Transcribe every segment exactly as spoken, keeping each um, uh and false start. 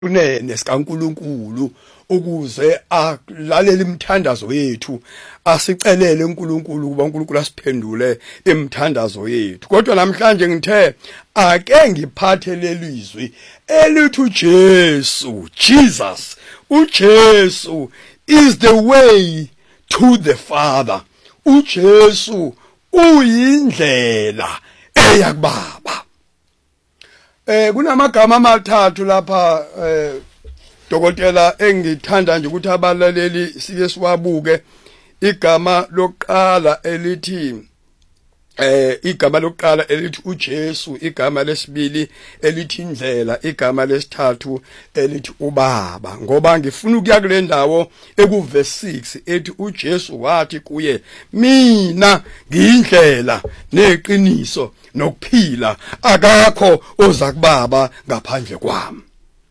kunene sikaNkuluNkulu ukuze alalele imithandazo yethu asicelele uNkulunkulu kuba uNkulunkulu asiphendule imithandazo yethu. Kodwa namhlanje ngithe ake ngiphathe lelizwi elithi uJesu, Jesus, uJesu is the way to the Father. uJesu uyindlela eya kuBaba. Eh kunamagama amathathu lapha eh dokotela engithanda nje ukuthi abalaleli sike siwabuke. Igama lokuqala elithi eh igama lokuqala elithi uJesu, igama lesibili elithi indlela, igama lesithathu elithi uBaba. Ngoba ngifuna ukuya kule ndawo ekuverse six ethi uJesu wathi kuye, mina ngiyindlela neqiniso nokuphila, akakho oza kuBaba ngaphandle kwami.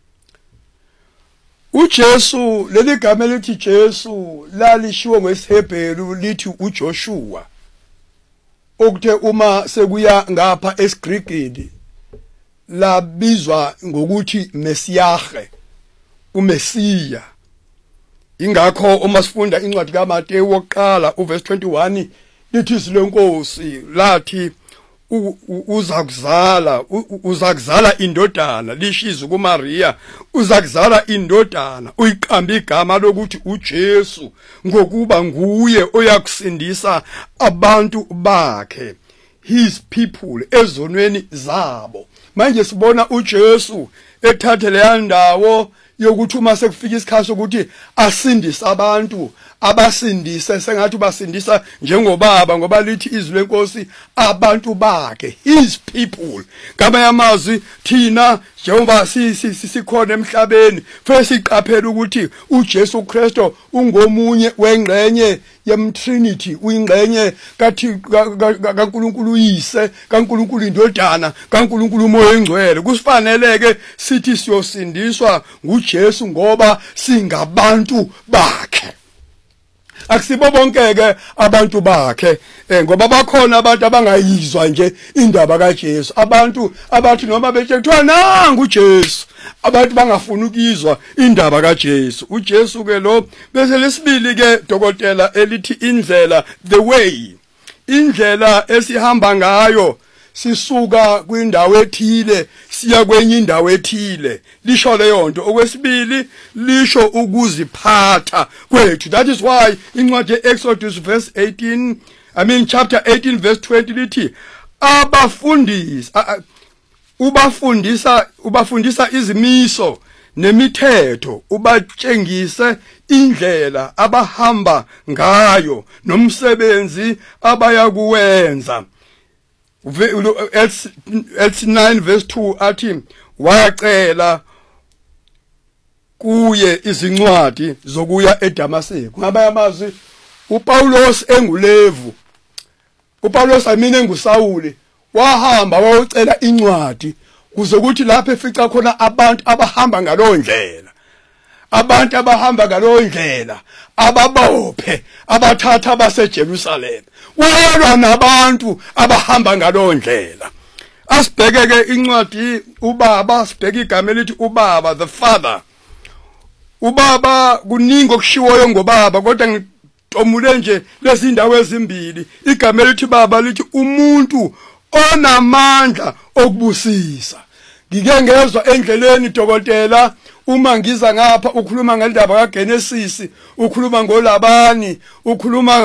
uJesu, leli gama elithi Jesu lalishiwo ngesiHebheru lithi uJoshua, okuthe uma sekuya ngapha esiGrigini labizwa ngokuthi Mesiyahe, uMesiya. Ingakho uma sifunda incwadi kaMateyu wokuqala uverse twenty-one lithi izwi lenkosi lathi uza kuzala uza kuzala indodana, lishiza kuMaria, uza kuzala indodana uyiqamba igama lokuthi uJesu, ngokuba nguye oyakusindisa abantu bakhe, his people, ezonweni zabo. Manje sibona uJesu ethathe le ndawo yokuthi uma sekufika isikhathi sokuthi asindise abantu, abasindise sengathi basindisa njengobaba, ngoba lithi izwi lenkosi abantu bakhe, his people. Ngaba yamazwi thina njengoba sikhona emhlabeni futhi siqaphela ukuthi uJesu Kristo ungomunye wengxenye yemTrinity, uyingxenye kathi kaNkulunkulu uyise, kaNkulunkulu indodana, kaNkulunkulu umoya engcwele. Kusifaneleke sithi siyosindiswa nguJesu ngoba singabantu bakhe. Akusibo bonke ke abantu bakhe, eh ngoba bakhona abantu abangayizwa nje indaba kaJesu, abantu abathi noma bethe kuthiwa nangu uJesu, abantu bangafuni ukuzwa indaba kaJesu. uJesu ke lo bese lesibili ke dokotela elithi indlela, the way, indlela esihamba ngayo sisuka kwindawo ethile siya kwenye indawo ethile, lisho leyo nto. Okwesibili lisho ukuziphatha kwethu. That is why incwadi yeExodus verse eighteen, I mean chapter eighteen verse twenty lithi abafundisa ubafundisa ubafundisa izimiso nemithetho, ubatshengise indlela abahamba ngayo nomsebenzi abayakuwenza. It's nine verse two athi wacela kuye izincwadi zokuya eDamaseko. Ngaba yamazwi uPaulos enguLevu, uPaulos amine engusawuli, wahamba wayocela incwadi kuze ukuthi lapho efica khona abantu abahamba ngalo ndlela, abantu abahamba ngalo ndlela ababophe abathatha baseJerusalem. Wayelwa nabantu abahamba ngalo ndlela. Asibheke ke incwadi uBaba, sibheke igama elithi uBaba, the Father. uBaba kuningi okushiwoyo ngobaba, kodwa ngitomule nje lezi ndawo ezimbili. Igama elithi Baba lithi umuntu onamandla okubusisa. Ngike ngezwa endleleni dokotela uma ngiza ngapha ukhuluma ngendaba kaGenesis, ukhuluma ngoLabani, ukhuluma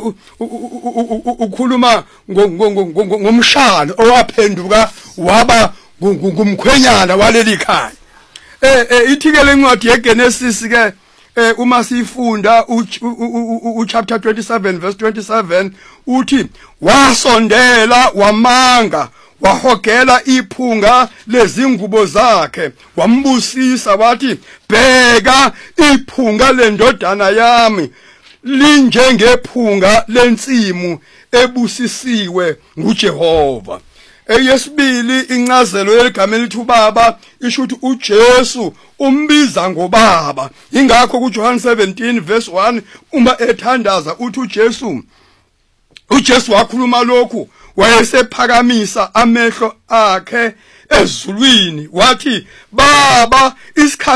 ukhuluma ngomshana owaphenduka waba ngumkhwenyana waleli khaya. Eh eh ithi ke lencwadi yeGenesis ke uma sifunda u chapter twenty-seven verse twenty-seven uthi wasondela wamanga, wahogela iphunga lezingubo zakhe, wambusisa wathi bheka iphunga lendodana yami linjengephunga lensimu ebusisiwe nguJehova. Eyesibili incazelo yeligama elithi uBaba isho ukuthi uJesu umbiza ngoBaba. Ingakho kuJohn seventeen verse one uma ethandaza uthi uJesu uJesu wakhuluma lokhu wayesephakamisa amehlo akhe ezulwini wathi baba isikhathi